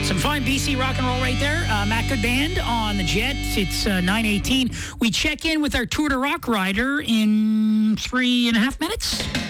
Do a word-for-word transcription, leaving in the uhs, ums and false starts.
Some fine B C rock and roll right there. Uh, Matt Good Band on the Jet. It's uh, nine eighteen. We check in with our Tour de Rock rider in three and a half minutes.